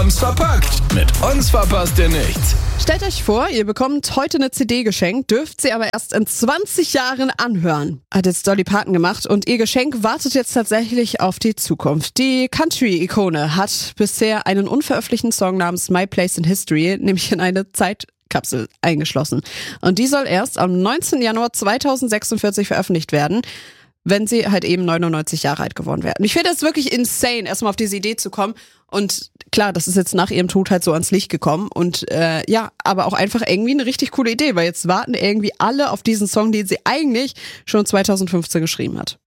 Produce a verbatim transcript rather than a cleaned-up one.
Haben's verpackt. Mit uns verpasst ihr nichts. Stellt euch vor, ihr bekommt heute eine C D geschenkt, dürft sie aber erst in zwanzig Jahren anhören. Hat jetzt Dolly Parton gemacht und ihr Geschenk wartet jetzt tatsächlich auf die Zukunft. Die Country-Ikone hat bisher einen unveröffentlichten Song namens My Place in History, nämlich in eine Zeitkapsel eingeschlossen. Und die soll erst am neunzehnten Januar zweitausendsechsundvierzig veröffentlicht werden, wenn sie halt eben neunundneunzig Jahre alt geworden wäre. Und ich finde das wirklich insane, erstmal auf diese Idee zu kommen. Und klar, das ist jetzt nach ihrem Tod halt so ans Licht gekommen. Und äh, ja, aber auch einfach irgendwie eine richtig coole Idee, weil jetzt warten irgendwie alle auf diesen Song, den sie eigentlich schon zweitausendfünfzehn geschrieben hat.